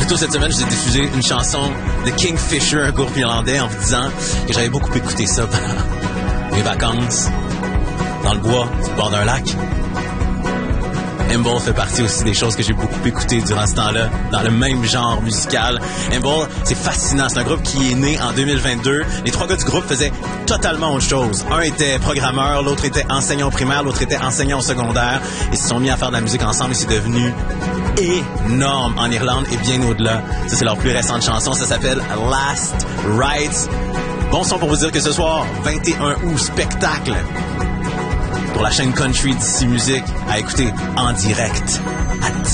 Plus tôt cette semaine, je vous ai diffusé une chanson de Kingfisher, un groupe irlandais, en vous disant que j'avais beaucoup écouté ça pendant mes vacances, dans le bois, sur le bord d'un lac. Imbol fait partie aussi des choses que j'ai beaucoup écoutées durant ce temps-là, dans le même genre musical. Imbol, c'est fascinant. C'est un groupe qui est né en 2022. Les trois gars du groupe faisaient totalement autre chose. Un était programmeur, l'autre était enseignant au primaire, l'autre était enseignant au secondaire. Ils se sont mis à faire de la musique ensemble et c'est devenu énorme en Irlande et bien au-delà. Ça, c'est leur plus récente chanson. Ça s'appelle Last Rites. Bon son pour vous dire que ce soir, 21 août, spectacle pour la chaîne Country d'ici Musique à écouter en direct à 10h.